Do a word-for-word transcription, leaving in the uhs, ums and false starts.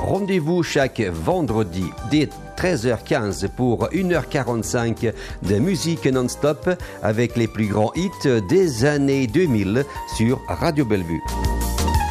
Rendez-vous chaque vendredi dès treize heures quinze pour une heure quarante-cinq de musique non-stop avec les plus grands hits des années deux mille sur Radio Bellevue.